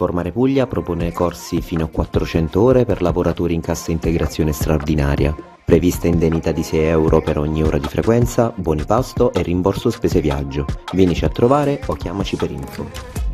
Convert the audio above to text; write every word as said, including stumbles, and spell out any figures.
Formare Puglia propone corsi fino a quattrocento ore per lavoratori in cassa integrazione straordinaria. Prevista indennità di sei euro per ogni ora di frequenza, buoni pasto e rimborso spese viaggio. Vienici a trovare o chiamaci per info.